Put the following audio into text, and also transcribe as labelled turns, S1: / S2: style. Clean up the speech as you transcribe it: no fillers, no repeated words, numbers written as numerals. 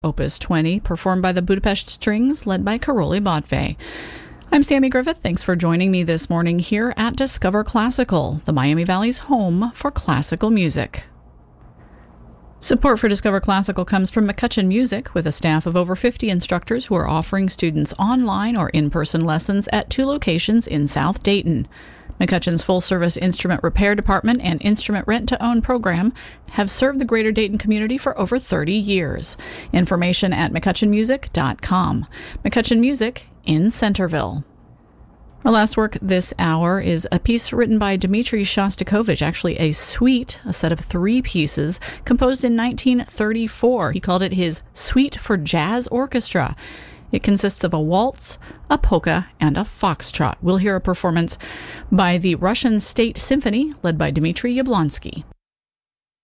S1: Opus 20, performed by the Budapest Strings, led by Karoli Botve. I'm Sammy Griffith. Thanks for joining me this morning here at Discover Classical, the Miami Valley's home for classical music. Support for Discover Classical comes from McCutcheon Music, with a staff of over 50 instructors who are offering students online or in-person lessons at 2 locations in South Dayton. McCutcheon's full-service instrument repair department and instrument rent-to-own program have served the greater Dayton community for over 30 years. Information at mccutcheonmusic.com. McCutcheon Music in Centerville. Our last work this hour is a piece written by Dmitri Shostakovich, actually a suite, a set of 3 pieces, composed in 1934. He called it his Suite for Jazz Orchestra. It consists of a waltz, a polka, and a foxtrot. We'll hear a performance by the Russian State Symphony, led by Dmitri Yablonsky.